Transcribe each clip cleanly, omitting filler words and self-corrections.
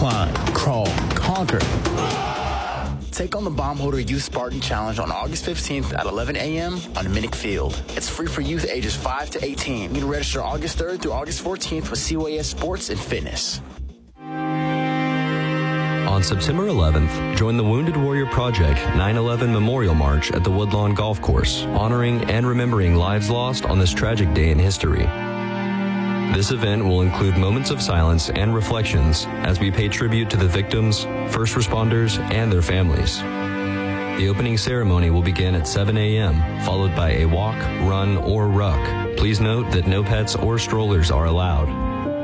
climb, crawl, conquer. Take on the Bomb Holder Youth Spartan Challenge on August 15th at 11 a.m. on Minnick Field. It's free for youth ages 5 to 18. You can register August 3rd through August 14th with CYS Sports and Fitness. On September 11th, join the Wounded Warrior Project 9/11 Memorial March at the Woodlawn Golf Course, honoring and remembering lives lost on this tragic day in history. This event will include moments of silence and reflections as we pay tribute to the victims, first responders, and their families. The opening ceremony will begin at 7 a.m., followed by a walk, run, or ruck. Please note that no pets or strollers are allowed.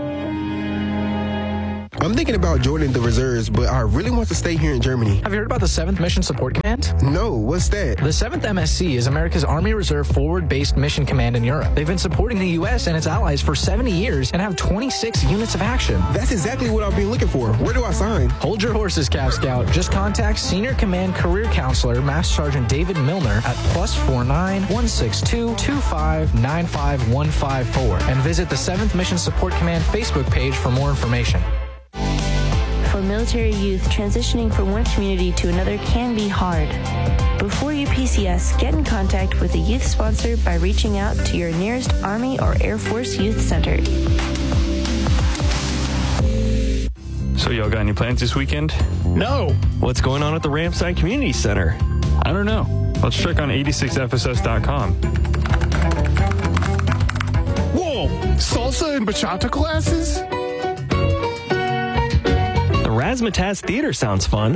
I'm thinking about joining the reserves, but I really want to stay here in Germany. Have you heard about the 7th Mission Support Command? No, what's that? The 7th MSC is America's Army Reserve Forward-Based Mission Command in Europe. They've been supporting the U.S. and its allies for 70 years and have 26 units of action. That's exactly what I've been looking for. Where do I sign? Hold your horses, Calf Scout. Just contact Senior Command Career Counselor Master Sergeant David Milner at +49 162 25 95154 and visit the 7th Mission Support Command Facebook page for more information. For military youth, transitioning from one community to another can be hard. Before you PCS, get in contact with a youth sponsor by reaching out to your nearest Army or Air Force Youth Center. So y'all got any plans this weekend? No. What's going on at the Ramstein Community Center? I don't know. Let's check on 86fss.com. Whoa, salsa and bachata classes? Razzmatazz Theater sounds fun.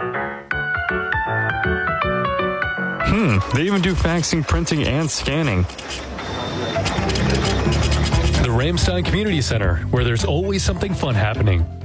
They even do faxing, printing, and scanning. The Ramstein Community Center, where there's always something fun happening.